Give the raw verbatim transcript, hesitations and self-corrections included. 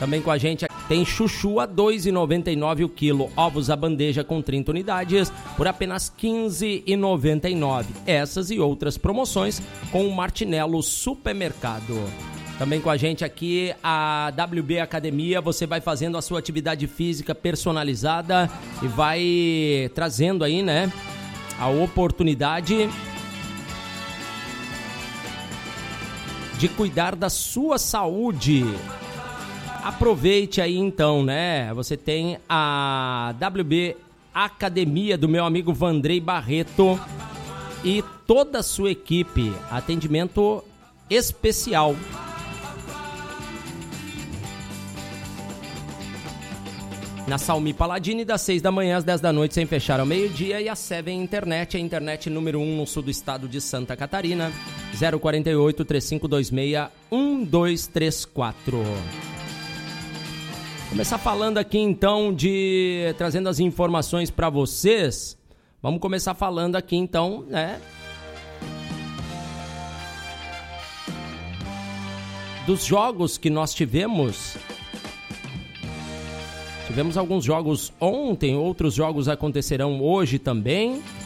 Também com a gente tem chuchu a dois reais e noventa e nove centavos o quilo. Ovos à bandeja com trinta unidades por apenas quinze reais e noventa e nove centavos. Essas e outras promoções com o Martinello Supermercado. Também com a gente aqui a W B Academia. Você vai fazendo a sua atividade física personalizada e vai trazendo aí, né, a oportunidade de cuidar da sua saúde. Aproveite aí então, né? Você tem a W B Academia do meu amigo Vandrei Barreto e toda a sua equipe. Atendimento especial. Na Salmi Paladini, das seis da manhã às dez da noite, sem fechar ao meio-dia. E a Seven Internet, a internet número um no sul do estado de Santa Catarina. zero quatro oito, três cinco dois seis, um dois três quatro. Começar falando aqui então de... trazendo as informações para vocês. Vamos começar falando aqui então, né? Dos jogos que nós tivemos... Tivemos alguns jogos ontem, outros jogos acontecerão hoje também.